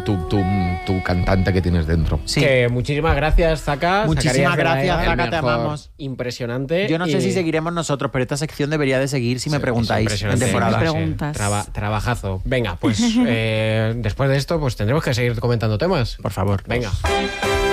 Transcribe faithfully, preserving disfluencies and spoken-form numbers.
tu, tu, tu cantante que tienes dentro. Sí. Que muchísimas gracias, Zaka. Muchísimas gracias, Zaka. Zaka, te amamos. Impresionante. Yo no sé y... si seguiremos nosotros, pero esta sección debería de seguir si me Sí, preguntáis es en impresionante. temporada. Me preguntas. Traba- trabajazo. Venga, pues eh, después de esto pues tendremos que seguir comentando temas. Por favor. Venga.